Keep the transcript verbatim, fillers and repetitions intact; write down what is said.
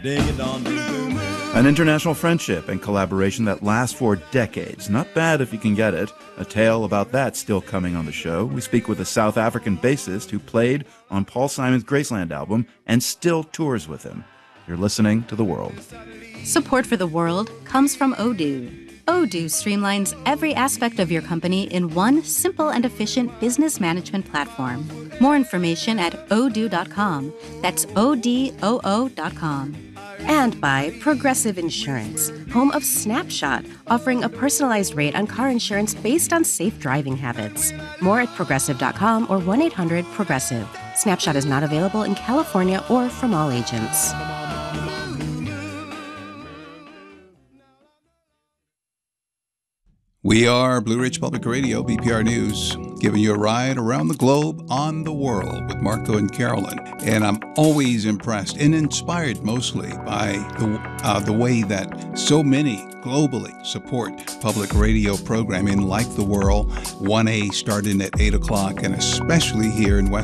An international friendship and collaboration that lasts for decades. Not bad if you can get it. A tale about that still coming on the show. We speak with a South African bassist who played on Paul Simon's Graceland album and still tours with him. You're listening to The World. Support for The World comes from Odoo. Odoo streamlines every aspect of your company in one simple and efficient business management platform. More information at odoo dot com. That's O D O O dot com. And by Progressive Insurance, home of Snapshot, offering a personalized rate on car insurance based on safe driving habits. More at progressive dot com or one eight hundred progressive. Snapshot is not available in California or from all agents. We are Blue Ridge Public Radio, B P R News, giving you a ride around the globe on the world with Marco and Carolyn. And I'm always impressed and inspired mostly by the, uh, the way that so many globally support public radio programming like The World. one A starting at eight o'clock, and especially here in West